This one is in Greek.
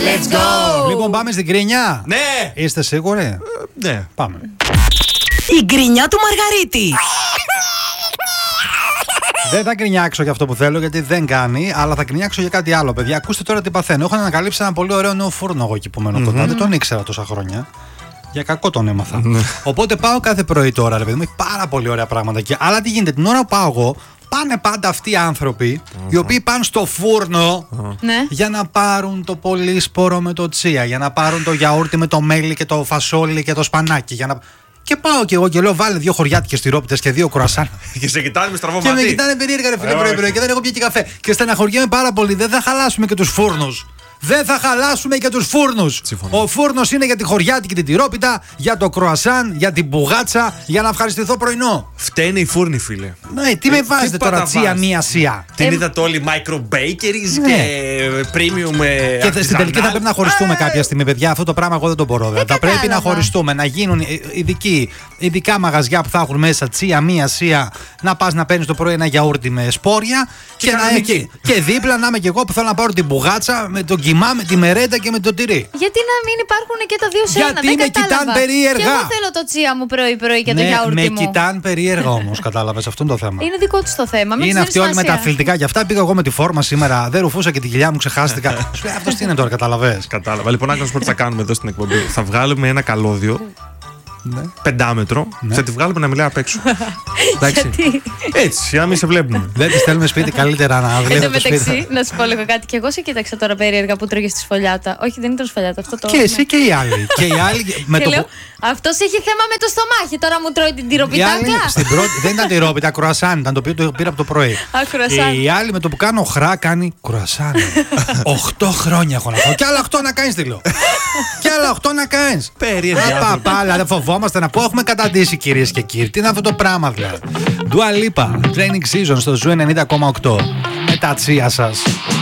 Let's go! Λοιπόν, πάμε στην γκρινιά. Ναι! Είστε σίγουροι? Ναι. Πάμε. Η γκρινιά του Μαργαρίτη. Δεν θα γκρινιάξω για αυτό που θέλω, γιατί δεν κάνει, αλλά θα γκρινιάξω για κάτι άλλο, παιδιά. Ακούστε τώρα τι παθαίνω. Έχω ανακαλύψει ένα πολύ ωραίο νέο φούρνο εγώ εκεί που μένω κοντά. Δεν τον ήξερα τόσα χρόνια. Για κακό τον έμαθα. Οπότε πάω κάθε πρωί τώρα, ρε παιδί μου. Έχει πάρα πολύ ωραία πράγματα εκεί. Αλλά τι γίνεται, την ώρα που πάω εγώ, πάνε πάντα αυτοί οι άνθρωποι οι οποίοι πάνε στο φούρνο για να πάρουν το πολύσπορο με το τσία, για να πάρουν το γιαούρτι με το μέλι και το φασόλι και το σπανάκι. Και πάω κι εγώ και λέω: βάλε 2 χωριάτικες τυρόπιτες και 2 κρουασάν. Και σε κοιτάνε με στραβό Και μάτι. με κοιτάνε περίεργα, ρε φίλε, πρωί-πρωί και δεν έχω πιει και καφέ. Και στεναχωριέμαι πάρα πολύ. Δεν θα χαλάσουμε και τους φούρνους. Δεν θα χαλάσουμε και τους φούρνους. Ο φούρνος είναι για τη χωριάτικη την τυρόπιτα, για το κρουασάν, για την μπουγάτσα, για να ευχαριστηθώ πρωινό. Φταίνε οι φούρνοι, φίλε. Ναι, τι με βάζετε τώρα, τσία μία σία. Την είδατε όλοι micro bakeries και premium. Και στην τελική θα πρέπει να χωριστούμε κάποια στιγμή, παιδιά. Αυτό το πράγμα εγώ δεν το μπορώ. Θα πρέπει να χωριστούμε, να γίνουν ειδικά μαγαζιά που θα έχουν μέσα τσία, μία σία, να πας να παίρνεις το πρωί ένα γιαούρτι με σπόρια και δίπλα να είμαι και εγώ που θέλω να πάρω την μπουγάτσα με τον κιμά, με τη μερέντα και με το τυρί. Γιατί να μην υπάρχουν και τα δύο σε ένα? Γιατί με κοιτάνε περίεργα. Και εγώ θέλω το τσία μου πρωί-πρωί και το γιαούρτι με μου. κοιτάνε περίεργα όμως, κατάλαβες, αυτό είναι το θέμα. Είναι δικό του το θέμα. Είναι αυτοί όλοι με τα αθλητικά. Γι' αυτά πήγα εγώ με τη φόρμα σήμερα. Δεν ρουφούσα και τη κοιλιά μου, ξεχάστηκα. Σου λέει αυτό τι είναι τώρα, καταλαβες. Κατάλαβα. Λοιπόν, άκουσα πω τι θα κάνουμε εδώ στην εκπομπή. Θα βγάλουμε ένα καλώδιο. 5 μέτρο. Θα τη βγάλουμε να μιλάει απ' έξω. Εντάξει. Έτσι, για να μην σε βλέπουμε. Δεν τη στέλνουμε σπίτι, καλύτερα να βλέπει. Εν τω μεταξύ, να σου πω λίγο κάτι. Και εγώ σε κοίταξα τώρα περίεργα που τρώγε τη σφολιάτα. Όχι, δεν ήταν σφολιάτα αυτό το. Και εσύ και οι άλλοι. Και οι άλλοι με το. Αυτό έχει θέμα με το στομάχι. Τώρα μου τρώει την τυροπιτάκα. Στην πρώτη δεν ήταν τυρόπιτα, κρουασάν ήταν το οποίο το πήρα από το πρωί. Οι άλλοι με το που κάνω χρά κάνει κρουασάν. 8 χρόνια έχω να πω. Και άλλα 8 να κάνει, τι λέω. Και άλλα 8 να κάνει. Περίεργα. Παπάλα, δεν φοβόμαστε να πω. Έχουμε καταντήσει, κυρίες και κύριοι. Τι είναι αυτό το πράγμα, δηλαδή. Dua Lipa, Training Season στο Zoo 90,8. Με τα τσία σας.